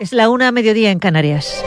Es la 1:00 en Canarias.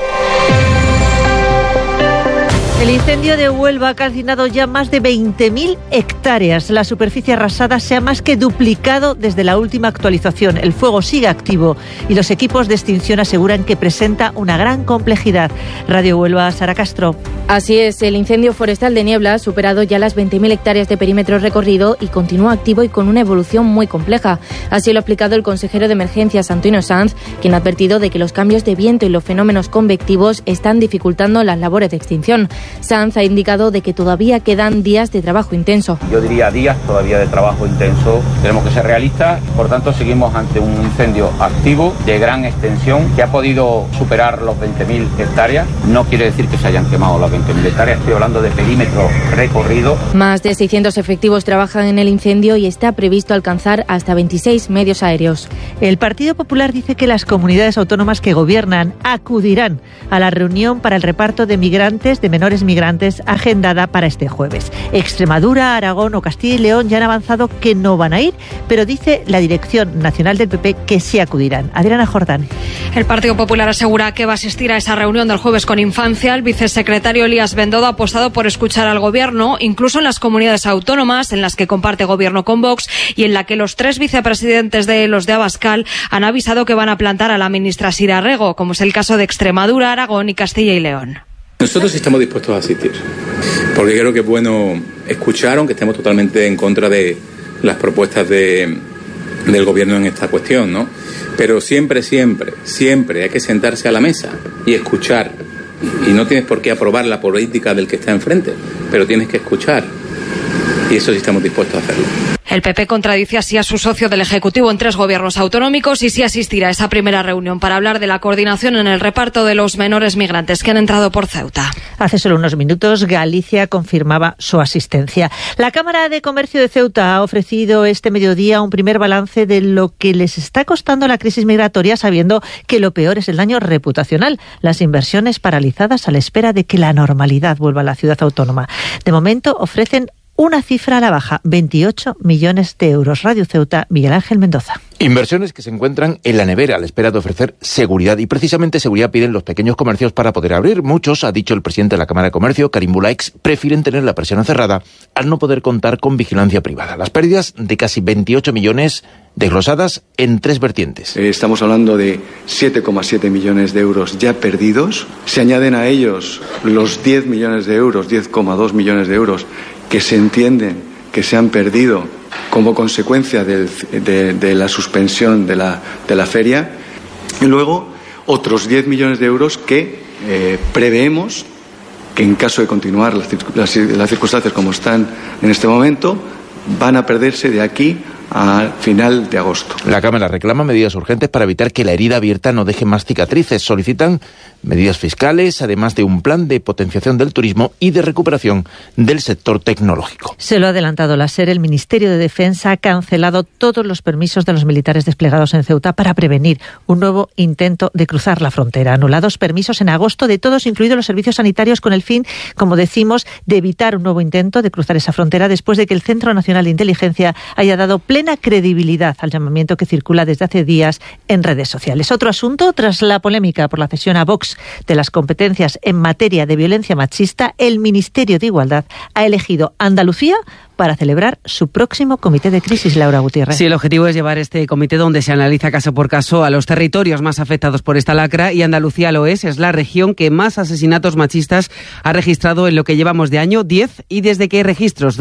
El incendio de Huelva ha calcinado ya más de 20.000 hectáreas. La superficie arrasada se ha más que duplicado desde la última actualización. El fuego sigue activo y los equipos de extinción aseguran que presenta una gran complejidad. Radio Huelva, Sara Castro. Así es, el incendio forestal de Niebla ha superado ya las 20.000 hectáreas de perímetro recorrido y continúa activo y con una evolución muy compleja. Así lo ha explicado el consejero de Emergencias, Antonio Sanz, quien ha advertido de que los cambios de viento y los fenómenos convectivos están dificultando las labores de extinción. Sanz ha indicado de que todavía quedan días de trabajo intenso. Yo diría días todavía de trabajo intenso. Tenemos que ser realistas, por tanto seguimos ante un incendio activo de gran extensión que ha podido superar los 20.000 hectáreas. No quiere decir que se hayan quemado las 20.000 hectáreas, estoy hablando de perímetro recorrido. Más de 600 efectivos trabajan en el incendio y está previsto alcanzar hasta 26 medios aéreos. El Partido Popular dice que las comunidades autónomas que gobiernan acudirán a la reunión para el reparto de migrantes, de menores migrantes, agendada para este jueves. Extremadura, Aragón o Castilla y León ya han avanzado que no van a ir, pero dice la Dirección Nacional del PP que sí acudirán. Adriana Jordán. El Partido Popular asegura que va a asistir a esa reunión del jueves con Infancia. El vicesecretario Elías Bendodo ha apostado por escuchar al Gobierno, incluso en las comunidades autónomas en las que comparte Gobierno con Vox y en la que los 3 vicepresidentes de los de Abascal han avisado que van a plantar a la ministra Sira Rego, como es el caso de Extremadura, Aragón y Castilla y León. Nosotros estamos dispuestos a asistir, porque creo que es bueno escuchar, aunque estemos totalmente en contra de las propuestas del Gobierno en esta cuestión, ¿no? Pero siempre hay que sentarse a la mesa y escuchar. Y no tienes por qué aprobar la política del que está enfrente, pero tienes que escuchar. Y eso sí estamos dispuestos a hacerlo. El PP contradice así a su socio del Ejecutivo en 3 gobiernos autonómicos y sí asistirá a esa primera reunión para hablar de la coordinación en el reparto de los menores migrantes que han entrado por Ceuta. Hace solo unos minutos Galicia confirmaba su asistencia. La Cámara de Comercio de Ceuta ha ofrecido este mediodía un primer balance de lo que les está costando la crisis migratoria, sabiendo que lo peor es el daño reputacional, las inversiones paralizadas a la espera de que la normalidad vuelva a la ciudad autónoma. De momento ofrecen una cifra a la baja, 28 millones de euros. Radio Ceuta, Miguel Ángel Mendoza. Inversiones que se encuentran en la nevera a la espera de ofrecer seguridad. Y precisamente seguridad piden los pequeños comercios para poder abrir. Muchos, ha dicho el presidente de la Cámara de Comercio, Karim Bulaix, prefieren tener la persiana cerrada al no poder contar con vigilancia privada. Las pérdidas de casi 28 millones desglosadas en 3 vertientes. Estamos hablando de 7,7 millones de euros ya perdidos. Se añaden a ellos los 10 millones de euros, 10,2 millones de euros que se entienden que se han perdido como consecuencia de la suspensión de la feria, y luego otros 10 millones de euros que preveemos que en caso de continuar las circunstancias como están en este momento, van a perderse de aquí a final de agosto. La Cámara reclama medidas urgentes para evitar que la herida abierta no deje más cicatrices. Solicitan medidas fiscales, además de un plan de potenciación del turismo y de recuperación del sector tecnológico. Se lo ha adelantado la SER. El Ministerio de Defensa ha cancelado todos los permisos de los militares desplegados en Ceuta para prevenir un nuevo intento de cruzar la frontera. Anulados permisos en agosto de todos, incluidos los servicios sanitarios, con el fin, como decimos, de evitar un nuevo intento de cruzar esa frontera después de que el Centro Nacional de Inteligencia haya dado plena credibilidad al llamamiento que circula desde hace días en redes sociales. Otro asunto, tras la polémica por la cesión a Vox de las competencias en materia de violencia machista, el Ministerio de Igualdad ha elegido Andalucía para celebrar su próximo comité de crisis, Laura Gutiérrez. Sí, el objetivo es llevar este comité donde se analiza caso por caso a los territorios más afectados por esta lacra, y Andalucía lo es la región que más asesinatos machistas ha registrado en lo que llevamos de año, 10, y desde que hay registros,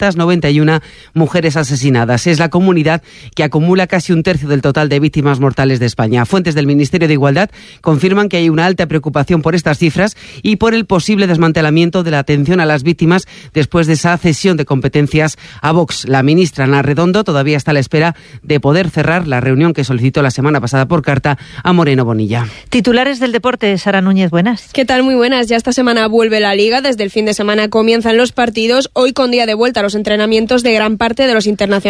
291 mujeres asesinadas. Es la comunidad que acumula casi un tercio del total de víctimas mortales de España. Fuentes del Ministerio de Igualdad confirman que hay una alta preocupación por estas cifras y por el posible desmantelamiento de la atención a las víctimas después de esa cesión de competencias a Vox. La ministra Ana Redondo todavía está a la espera de poder cerrar la reunión que solicitó la semana pasada por carta a Moreno Bonilla. Titulares del deporte, Sara Núñez, buenas. ¿Qué tal? Muy buenas. Ya esta semana vuelve la Liga. Desde el fin de semana comienzan los partidos. Hoy con día de vuelta a los entrenamientos de gran parte de los internacionales mundiales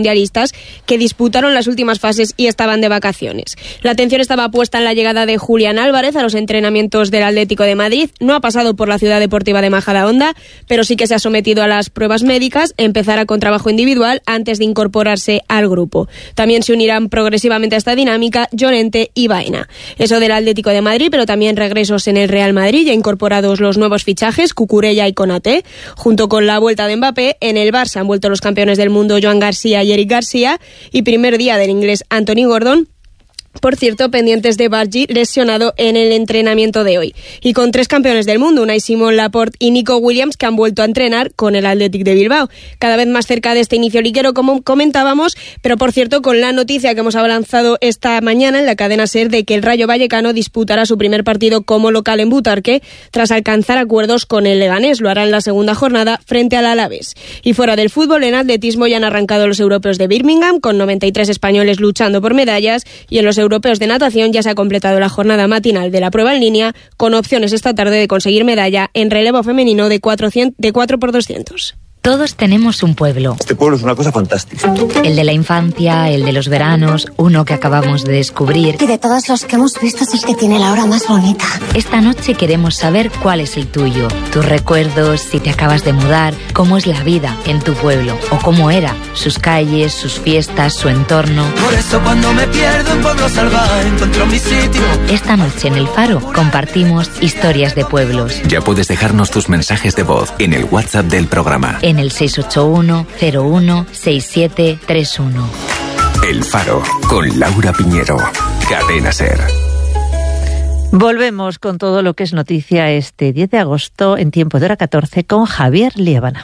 mundialistas que disputaron las últimas fases y estaban de vacaciones. La atención estaba puesta en la llegada de Julián Álvarez a los entrenamientos del Atlético de Madrid. No ha pasado por la Ciudad Deportiva de Majadahonda, pero sí que se ha sometido a las pruebas médicas, empezará con trabajo individual antes de incorporarse al grupo. También se unirán progresivamente a esta dinámica Llorente y Baena. Eso del Atlético de Madrid, pero también regresos en el Real Madrid, ya incorporados los nuevos fichajes, Cucurella y Konaté, junto con la vuelta de Mbappé. En el Barça han vuelto los campeones del mundo Joan García y Eric García, y primer día del inglés Anthony Gordon. Por cierto, pendientes de Bargi, lesionado en el entrenamiento de hoy. Y con 3 campeones del mundo, Unai Simón, Laporte y Nico Williams, que han vuelto a entrenar con el Athletic de Bilbao. Cada vez más cerca de este inicio liguero, como comentábamos, pero por cierto, con la noticia que hemos avanzado esta mañana en la cadena SER de que el Rayo Vallecano disputará su primer partido como local en Butarque, tras alcanzar acuerdos con el Leganés. Lo hará en la segunda jornada frente al Alavés. Y fuera del fútbol, en atletismo ya han arrancado los europeos de Birmingham, con 93 españoles luchando por medallas, y en los europeos de natación ya se ha completado la jornada matinal de la prueba en línea, con opciones esta tarde de conseguir medalla en relevo femenino de 4x200. Todos tenemos un pueblo. Este pueblo es una cosa fantástica. El de la infancia, el de los veranos, uno que acabamos de descubrir. Y de todos los que hemos visto es el que tiene la hora más bonita. Esta noche queremos saber cuál es el tuyo. Tus recuerdos, si te acabas de mudar, cómo es la vida en tu pueblo o cómo era, sus calles, sus fiestas, su entorno. Por eso cuando me pierdo en Pueblo Salvaje encuentro mi sitio. Esta noche en El Faro compartimos historias de pueblos. Ya puedes dejarnos tus mensajes de voz en el WhatsApp del programa. En el 681-01-6731. El Faro, con Laura Piñero. Cadena SER. Volvemos con todo lo que es noticia este 10 de agosto en tiempo de hora 14 con Javier Liébana.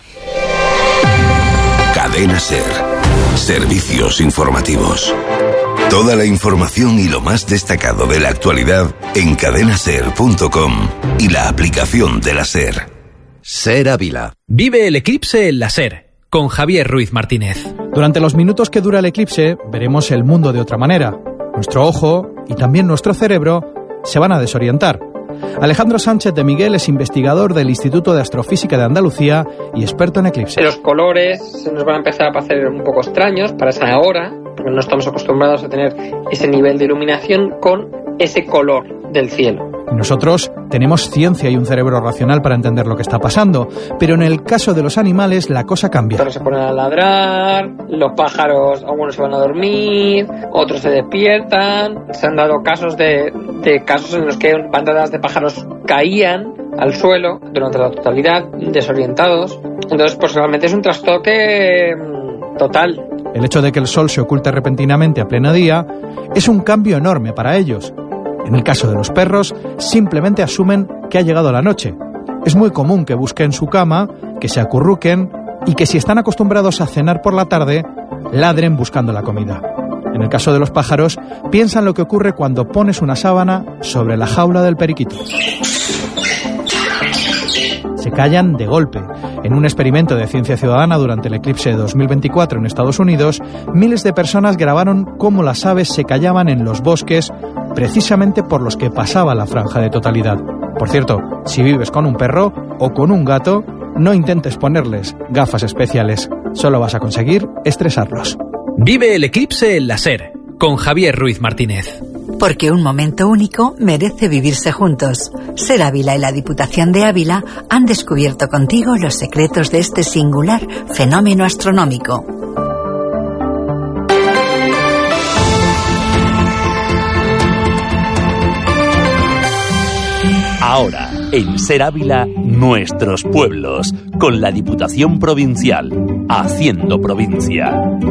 Cadena SER. Servicios informativos. Toda la información y lo más destacado de la actualidad en cadenaser.com y la aplicación de la SER. SER Ávila. Vive el eclipse en la SER, con Javier Ruiz Martínez. Durante los minutos que dura el eclipse, veremos el mundo de otra manera. Nuestro ojo y también nuestro cerebro se van a desorientar. Alejandro Sánchez de Miguel es investigador del Instituto de Astrofísica de Andalucía y experto en eclipse. Los colores se nos van a empezar a parecer un poco extraños para esa hora, porque no estamos acostumbrados a tener ese nivel de iluminación con ese color del cielo. Nosotros tenemos ciencia y un cerebro racional para entender lo que está pasando, pero en el caso de los animales la cosa cambia. Otros se ponen a ladrar, los pájaros, algunos se van a dormir, otros se despiertan. Se han dado casos de casos en los que bandadas de pájaros caían al suelo durante la totalidad, desorientados. Entonces, pues realmente es un trastoque total. El hecho de que el sol se oculte repentinamente a pleno día es un cambio enorme para ellos. En el caso de los perros, simplemente asumen que ha llegado la noche. Es muy común que busquen su cama, que se acurruquen y que si están acostumbrados a cenar por la tarde, ladren buscando la comida. En el caso de los pájaros, piensan lo que ocurre cuando pones una sábana sobre la jaula del periquito. Se callan de golpe. En un experimento de ciencia ciudadana durante el eclipse de 2024 en Estados Unidos, miles de personas grabaron cómo las aves se callaban en los bosques precisamente por los que pasaba la franja de totalidad. Por cierto, si vives con un perro o con un gato, no intentes ponerles gafas especiales. Solo vas a conseguir estresarlos. Vive el eclipse en la SER, con Javier Ruiz Martínez. Porque un momento único merece vivirse juntos. SER Ávila y la Diputación de Ávila han descubierto contigo los secretos de este singular fenómeno astronómico. Ahora, en SER Ávila, nuestros pueblos, con la Diputación Provincial, haciendo provincia.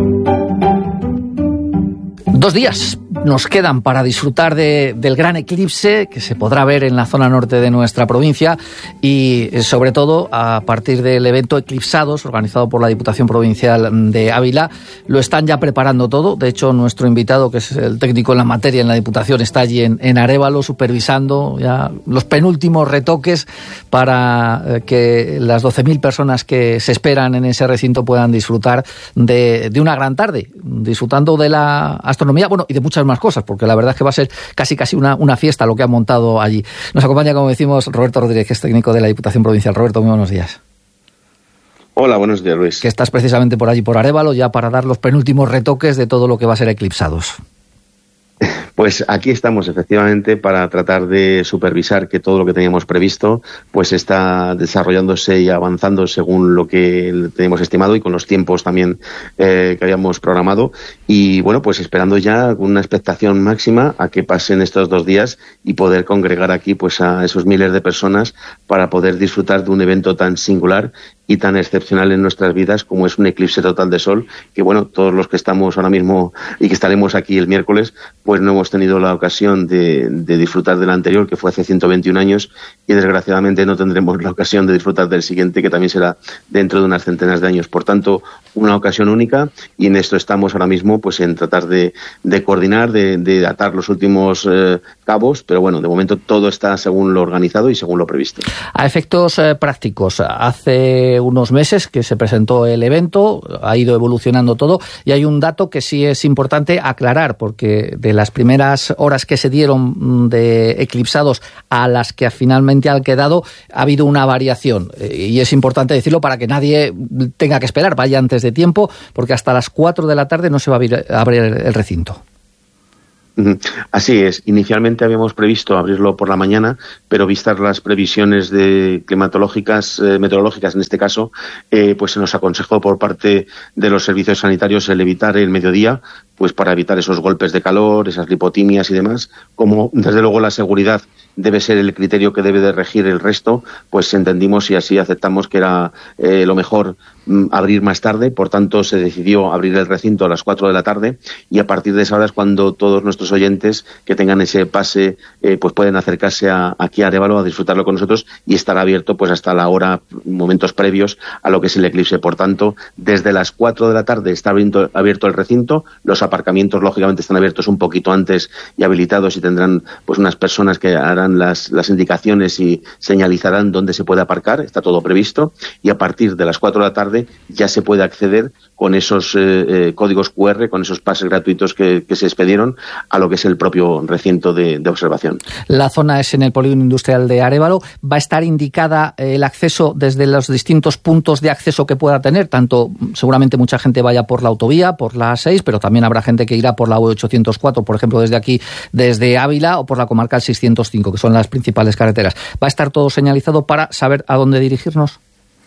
2 días nos quedan para disfrutar del gran eclipse que se podrá ver en la zona norte de nuestra provincia y sobre todo a partir del evento Eclipsados organizado por la Diputación Provincial de Ávila. Lo están ya preparando todo. De hecho, nuestro invitado, que es el técnico en la materia en la Diputación, está allí en Arévalo supervisando ya los penúltimos retoques para que las 12.000 personas que se esperan en ese recinto puedan disfrutar de una gran tarde, disfrutando de la astronomía, bueno, y de muchas más cosas, porque la verdad es que va a ser casi una fiesta lo que han montado allí. Nos acompaña, como decimos, Roberto Rodríguez, que es técnico de la Diputación Provincial. Roberto, muy buenos días. Hola, buenos días, Luis. Que estás precisamente por allí, por Arévalo, ya para dar los penúltimos retoques de todo lo que va a ser Eclipsados. Pues aquí estamos efectivamente para tratar de supervisar que todo lo que teníamos previsto pues está desarrollándose y avanzando según lo que teníamos estimado y con los tiempos también que habíamos programado, y bueno, pues esperando ya con una expectación máxima a que pasen estos 2 días y poder congregar aquí pues a esos miles de personas para poder disfrutar de un evento tan singular y tan excepcional en nuestras vidas como es un eclipse total de sol, que bueno, todos los que estamos ahora mismo y que estaremos aquí el miércoles, pues no hemos tenido la ocasión de disfrutar del anterior, que fue hace 121 años, y desgraciadamente no tendremos la ocasión de disfrutar del siguiente, que también será dentro de unas centenas de años. Por tanto, una ocasión única, y en esto estamos ahora mismo pues en tratar de coordinar, de atar los últimos cabos, pero bueno, de momento todo está según lo organizado y según lo previsto. A efectos prácticos, hace unos meses que se presentó el evento, ha ido evolucionando todo, y hay un dato que sí es importante aclarar, porque de las primeras horas que se dieron de eclipsados a las que finalmente han quedado, ha habido una variación, y es importante decirlo para que nadie tenga que esperar, vaya antes de tiempo, porque hasta las 4 de la tarde no se va a abrir el recinto. Así es. Inicialmente habíamos previsto abrirlo por la mañana, pero vistas las previsiones meteorológicas en este caso, pues se nos aconsejó por parte de los servicios sanitarios el evitar el mediodía, pues para evitar esos golpes de calor, esas lipotimias y demás. Como desde luego la seguridad debe ser el criterio que debe de regir el resto, pues entendimos y así aceptamos que era lo mejor abrir más tarde. Por tanto, se decidió abrir el recinto a las 4 de la tarde, y a partir de esa hora es cuando todos nuestros oyentes que tengan ese pase pues pueden acercarse aquí a Arévalo a disfrutarlo con nosotros, y estará abierto pues hasta la hora, momentos previos a lo que es el eclipse. Por tanto, desde las 4 de la tarde está abierto el recinto. Los aparcamientos lógicamente están abiertos un poquito antes y habilitados, y tendrán pues unas personas que harán las indicaciones y señalizarán dónde se puede aparcar. Está todo previsto, y a partir de las 4 de la tarde ya se puede acceder con esos códigos QR, con esos pases gratuitos que se expedieron a lo que es el propio recinto de observación. La zona es en el polígono industrial de Arévalo. Va a estar indicada el acceso desde los distintos puntos de acceso que pueda tener, tanto seguramente mucha gente vaya por la autovía, por la A6, pero también habrá gente que irá por la U804, por ejemplo, desde aquí, desde Ávila, o por la comarcal 605, que son las principales carreteras. ¿Va a estar todo señalizado para saber a dónde dirigirnos?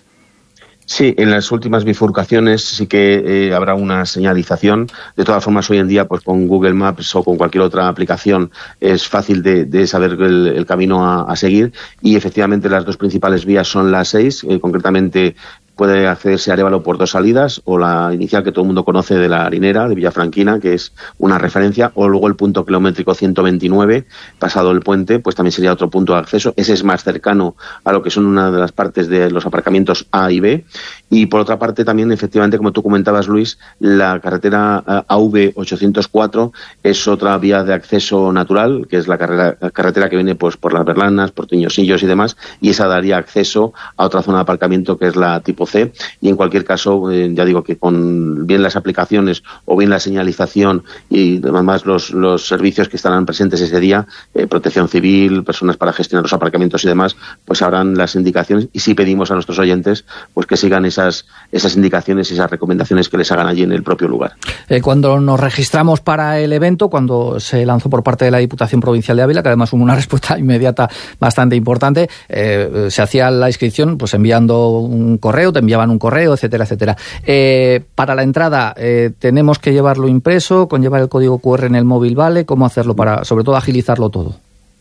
Sí, en las últimas bifurcaciones sí que habrá una señalización. De todas formas, hoy en día, pues con Google Maps o con cualquier otra aplicación es fácil de saber el camino a seguir. Y efectivamente las dos principales vías son las 6, concretamente puede accederse a Arévalo por 2 salidas, o la inicial que todo el mundo conoce de la Harinera, de Villafranquina, que es una referencia, o luego el punto kilométrico 129, pasado el puente, pues también sería otro punto de acceso. Ese es más cercano a lo que son una de las partes de los aparcamientos A y B. Y por otra parte también, efectivamente, como tú comentabas, Luis, la carretera AV804 es otra vía de acceso natural, que es la carretera que viene pues por las Berlanas, por Toñosillos y demás, y esa daría acceso a otra zona de aparcamiento que es la tipo C. Y en cualquier caso, ya digo que con bien las aplicaciones o bien la señalización y además los servicios que estarán presentes ese día, protección civil, personas para gestionar los aparcamientos y demás, pues habrán las indicaciones, y sí pedimos a nuestros oyentes pues que sigan esas indicaciones y esas recomendaciones que les hagan allí en el propio lugar. Cuando nos registramos para el evento, cuando se lanzó por parte de la Diputación Provincial de Ávila, que además hubo una respuesta inmediata bastante importante, se hacía la inscripción pues enviando un correo, te enviaban un correo, etcétera, etcétera. Para la entrada, ¿tenemos que llevarlo impreso, con llevar el código QR en el móvil vale? ¿Cómo hacerlo para, sobre todo, agilizarlo todo?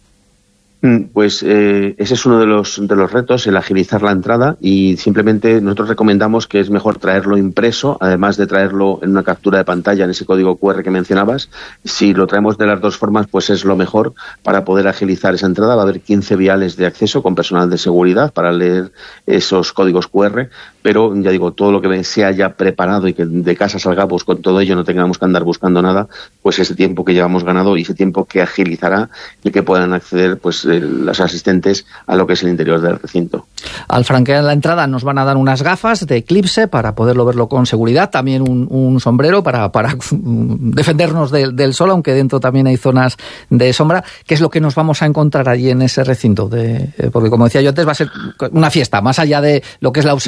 Pues ese es uno de los retos, el agilizar la entrada, y simplemente nosotros recomendamos que es mejor traerlo impreso, además de traerlo en una captura de pantalla en ese código QR que mencionabas. Si lo traemos de las dos formas, pues es lo mejor para poder agilizar esa entrada. Va a haber 15 viales de acceso con personal de seguridad para leer esos códigos QR, pero ya digo, todo lo que sea ya preparado y que de casa salgamos con todo ello, no tengamos que andar buscando nada, pues ese tiempo que llevamos ganado y ese tiempo que agilizará y que puedan acceder pues los asistentes a lo que es el interior del recinto. Al franquear la entrada nos van a dar unas gafas de eclipse para poderlo verlo con seguridad, también un sombrero para defendernos del sol, aunque dentro también hay zonas de sombra. ¿Qué es lo que nos vamos a encontrar allí en ese recinto? Porque como decía yo antes, va a ser una fiesta, más allá de lo que es la observación,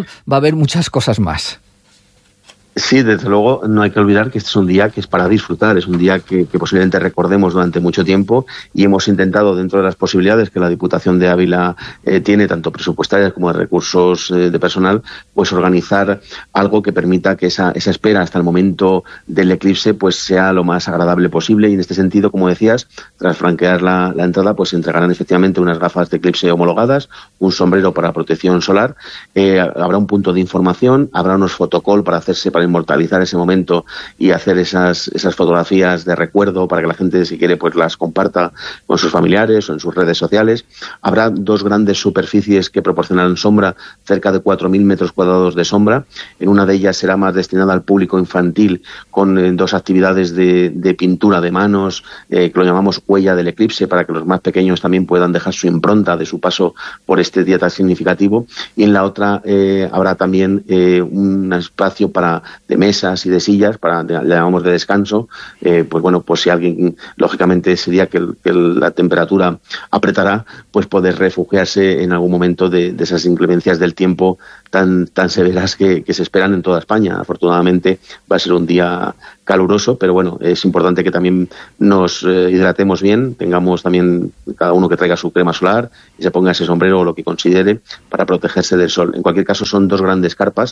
sol, va a haber muchas cosas más. Sí, desde luego no hay que olvidar que este es un día que es para disfrutar, es un día que posiblemente recordemos durante mucho tiempo, y hemos intentado, dentro de las posibilidades que la Diputación de Ávila tiene, tanto presupuestarias como de recursos de personal, pues organizar algo que permita que esa espera hasta el momento del eclipse pues sea lo más agradable posible, y en este sentido, como decías, tras franquear la entrada, pues se entregarán efectivamente unas gafas de eclipse homologadas, un sombrero para protección solar, habrá un punto de información, habrá unos fotocall para inmortalizar ese momento y hacer esas fotografías de recuerdo para que la gente, si quiere, pues las comparta con sus familiares o en sus redes sociales. Habrá 2 grandes superficies que proporcionarán sombra, cerca de 4.000 metros cuadrados de sombra. En una de ellas será más destinada al público infantil, con 2 actividades de pintura de manos, que lo llamamos huella del eclipse, para que los más pequeños también puedan dejar su impronta de su paso por este día tan significativo. Y en la otra habrá también un espacio de mesas y de sillas, le llamamos de descanso, pues bueno, pues si alguien, lógicamente ese día que la temperatura apretará, pues poder refugiarse en algún momento de esas inclemencias del tiempo tan severas que se esperan en toda España. Afortunadamente va a ser un día caluroso, pero bueno, es importante que también nos hidratemos bien, tengamos también cada uno que traiga su crema solar y se ponga ese sombrero o lo que considere para protegerse del sol. En cualquier caso, son 2 grandes carpas.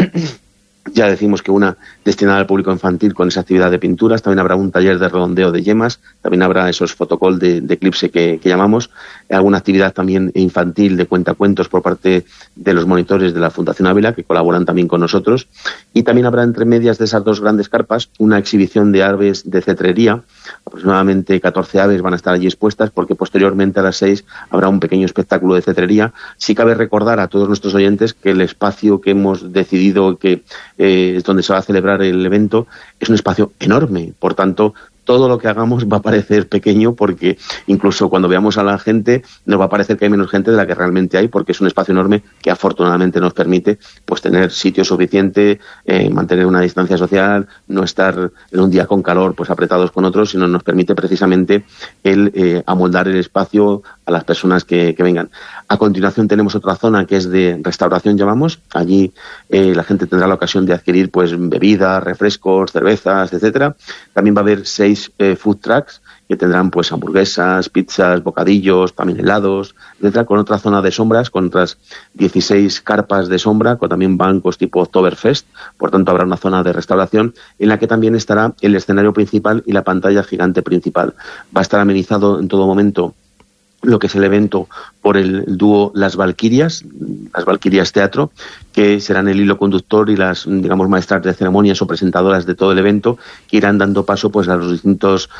Ya decimos que una destinada al público infantil con esa actividad de pinturas, también habrá un taller de redondeo de yemas, también habrá esos fotocall de eclipse que llamamos, alguna actividad también infantil de cuentacuentos por parte de los monitores de la Fundación Ávila, que colaboran también con nosotros, y también habrá entre medias de esas 2 grandes carpas una exhibición de aves de cetrería. Aproximadamente 14 aves van a estar allí expuestas, porque posteriormente a las 6 habrá un pequeño espectáculo de cetrería. Sí cabe recordar a todos nuestros oyentes que el espacio que hemos decidido que es donde se va a celebrar el evento, es un espacio enorme. Por tanto, todo lo que hagamos va a parecer pequeño, porque incluso cuando veamos a la gente nos va a parecer que hay menos gente de la que realmente hay, porque es un espacio enorme que afortunadamente nos permite pues tener sitio suficiente, mantener una distancia social, no estar en un día con calor pues apretados con otros, sino nos permite precisamente el amoldar el espacio a las personas que vengan. A continuación tenemos otra zona que es de restauración, llamamos. Allí la gente tendrá la ocasión de adquirir pues bebidas, refrescos, cervezas, etcétera. También va a haber 6 food trucks que tendrán pues hamburguesas, pizzas, bocadillos, también helados, etcétera, con otra zona de sombras, con otras 16 carpas de sombra, con también bancos tipo Oktoberfest. Por tanto, habrá una zona de restauración en la que también estará el escenario principal y la pantalla gigante principal. Va a estar amenizado en todo momento lo que es el evento por el dúo Las Valquirias Teatro, que serán el hilo conductor y las, digamos, maestras de ceremonias o presentadoras de todo el evento, que irán dando paso pues a los distintos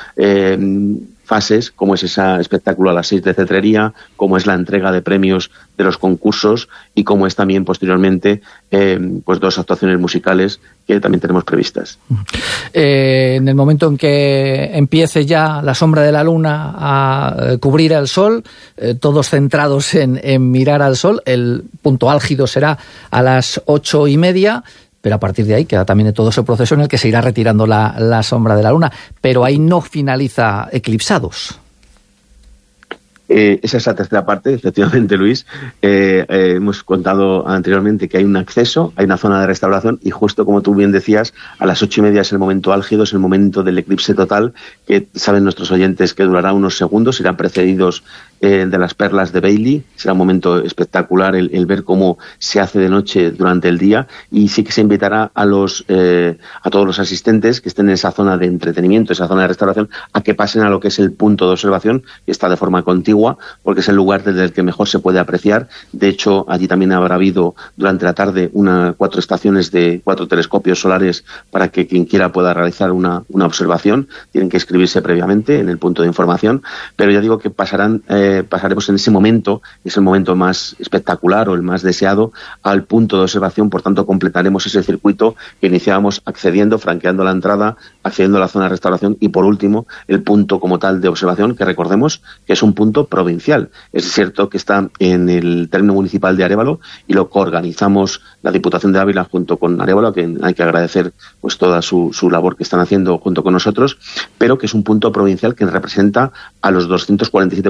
fases, como es ese espectáculo a las 6 de cetrería, como es la entrega de premios de los concursos y como es también posteriormente pues 2 actuaciones musicales que también tenemos previstas. En el momento en que empiece ya la sombra de la luna a cubrir el sol, todos centrados en mirar al sol, el punto álgido será a las 8:30, pero a partir de ahí queda también todo ese proceso en el que se irá retirando la sombra de la luna, pero ahí no finaliza eclipsados. Esa es la tercera parte, efectivamente, Luis. Hemos contado anteriormente que hay un acceso, hay una zona de restauración y justo como tú bien decías, a las 8:30 es el momento álgido, es el momento del eclipse total, que saben nuestros oyentes que durará unos segundos, irán precedidos de las perlas de Bailey. Será un momento espectacular el ver cómo se hace de noche durante el día, y sí que se invitará a todos los asistentes que estén en esa zona de entretenimiento, esa zona de restauración, a que pasen a lo que es el punto de observación, que está de forma contigua, porque es el lugar desde el que mejor se puede apreciar. De hecho, allí también habrá habido durante la tarde 4 estaciones de 4 telescopios solares para que quien quiera pueda realizar una observación. Tienen que inscribirse previamente en el punto de información, pero ya digo que pasaremos en ese momento, es el momento más espectacular o el más deseado, al punto de observación. Por tanto, completaremos ese circuito que iniciábamos accediendo, franqueando la entrada, accediendo a la zona de restauración y, por último, el punto como tal de observación, que recordemos que es un punto provincial. Es cierto que está en el término municipal de Arévalo y lo coorganizamos la Diputación de Ávila junto con Arévalo, que hay que agradecer pues toda su labor que están haciendo junto con nosotros, pero que es un punto provincial que representa a los 247 municipios de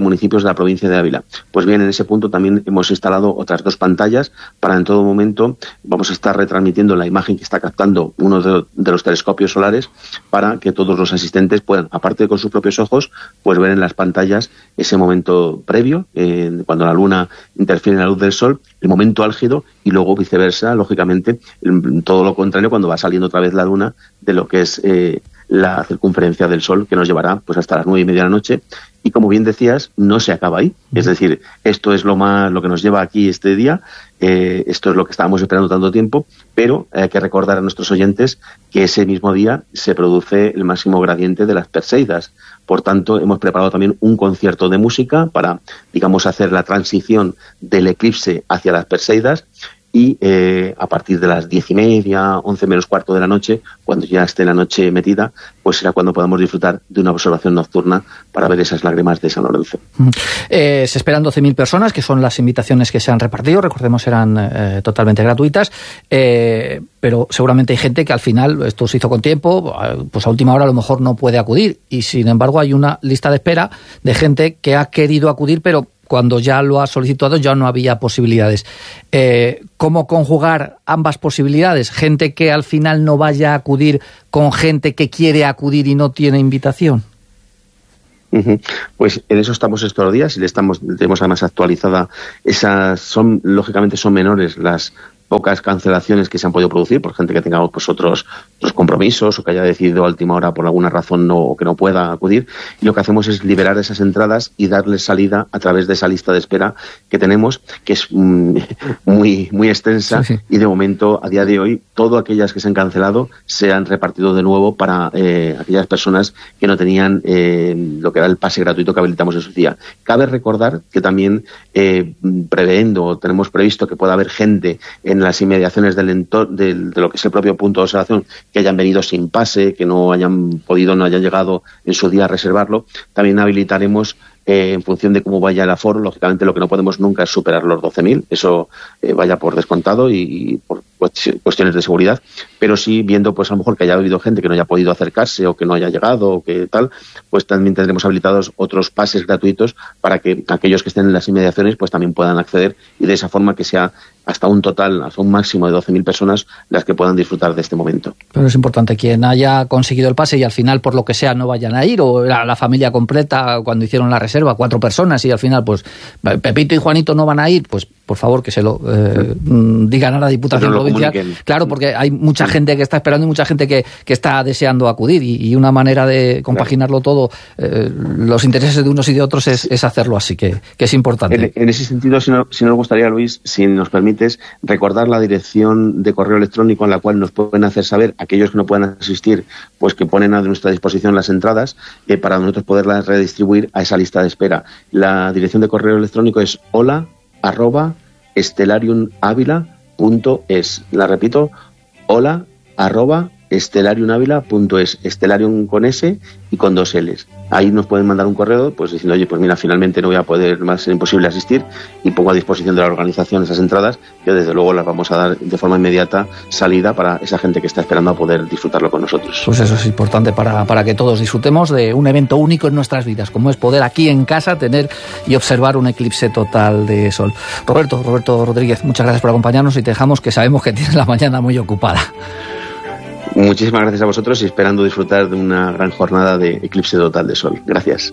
la provincia de Ávila. Pues bien, en ese punto también hemos instalado otras 2 pantallas para en todo momento vamos a estar retransmitiendo la imagen que está captando uno de los telescopios solares para que todos los asistentes puedan, aparte de con sus propios ojos, pues ver en las pantallas ese momento previo, cuando la luna interfiere en la luz del sol, el momento álgido, y luego viceversa, lógicamente, todo lo contrario cuando va saliendo otra vez la luna de lo que es la circunferencia del sol, que nos llevará pues hasta las 9:30 de la noche. Y como bien decías, no se acaba ahí. Es decir, esto es lo que nos lleva aquí este día, esto es lo que estábamos esperando tanto tiempo, pero hay que recordar a nuestros oyentes que ese mismo día se produce el máximo gradiente de las Perseidas. Por tanto, hemos preparado también un concierto de música para, digamos, hacer la transición del eclipse hacia las Perseidas. Y a partir de las 10:30, 11 menos cuarto de la noche, cuando ya esté la noche metida, pues será cuando podamos disfrutar de una observación nocturna para ver esas lágrimas de San Lorenzo. Se esperan 12.000 personas, que son las invitaciones que se han repartido, recordemos eran totalmente gratuitas, pero seguramente hay gente que al final, esto se hizo con tiempo, pues a última hora a lo mejor no puede acudir, y sin embargo hay una lista de espera de gente que ha querido acudir, pero cuando ya lo ha solicitado ya no había posibilidades. ¿Cómo conjugar ambas posibilidades? Gente que al final no vaya a acudir con gente que quiere acudir y no tiene invitación. Pues en eso estamos estos días y tenemos además actualizada lógicamente son menores las pocas cancelaciones que se han podido producir por gente que tenga pues otros compromisos o que haya decidido a última hora por alguna razón que no pueda acudir, y lo que hacemos es liberar esas entradas y darles salida a través de esa lista de espera que tenemos, que es muy muy extensa, sí. Y de momento, a día de hoy, todas aquellas que se han cancelado se han repartido de nuevo para aquellas personas que no tenían lo que era el pase gratuito que habilitamos en su día. Cabe recordar que también tenemos previsto que pueda haber gente en las inmediaciones del entorno de lo que es el propio punto de observación, que hayan venido sin pase, que no hayan llegado en su día a reservarlo. También habilitaremos en función de cómo vaya el aforo. Lógicamente lo que no podemos nunca es superar los 12.000, eso vaya por descontado y por cuestiones de seguridad, pero sí viendo pues a lo mejor que haya habido gente que no haya podido acercarse o que no haya llegado o que tal, pues también tendremos habilitados otros pases gratuitos para que aquellos que estén en las inmediaciones pues también puedan acceder, y de esa forma que sea hasta un máximo de 12.000 personas las que puedan disfrutar de este momento. Pero es importante, quien haya conseguido el pase y al final por lo que sea no vayan a ir, o la familia completa cuando hicieron la reserva, 4 personas, y al final pues Pepito y Juanito no van a ir, pues por favor que se lo digan a la Diputación Provincial. Claro, porque hay mucha gente que está esperando y mucha gente que está deseando acudir, y una manera de compaginarlo todo, los intereses de unos y de otros es hacerlo así, que es importante. En ese sentido, si nos gustaría, Luis, si nos permites, recordar la dirección de correo electrónico en la cual nos pueden hacer saber aquellos que no puedan asistir, pues que ponen a nuestra disposición las entradas para nosotros poderlas redistribuir a esa lista de espera. La dirección de correo electrónico es hola@stellariumavila.es. La repito, hola@stellariumavila.es. Stellarium con S y con 2 L's. Ahí nos pueden mandar un correo pues diciendo, oye, pues mira, finalmente no voy a poder, más ser imposible asistir, y pongo a disposición de la organización esas entradas, que desde luego las vamos a dar de forma inmediata salida para esa gente que está esperando a poder disfrutarlo con nosotros. Pues eso es importante para que todos disfrutemos de un evento único en nuestras vidas, como es poder aquí en casa tener y observar un eclipse total de sol. Roberto Rodríguez, muchas gracias por acompañarnos, y te dejamos, que sabemos que tienes la mañana muy ocupada. Muchísimas gracias a vosotros, y esperando disfrutar de una gran jornada de eclipse total de sol. Gracias.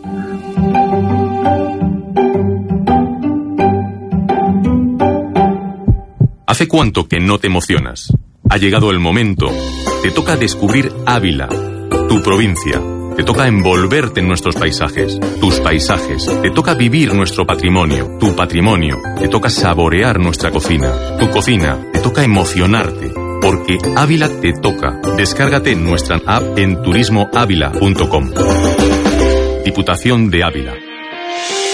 ¿Hace cuánto que no te emocionas? Ha llegado el momento. Te toca descubrir Ávila, tu provincia. Te toca envolverte en nuestros paisajes, tus paisajes. Te toca vivir nuestro patrimonio, tu patrimonio. Te toca saborear nuestra cocina, tu cocina. Te toca emocionarte, porque Ávila te toca. Descárgate nuestra app en turismoavila.com. Diputación de Ávila.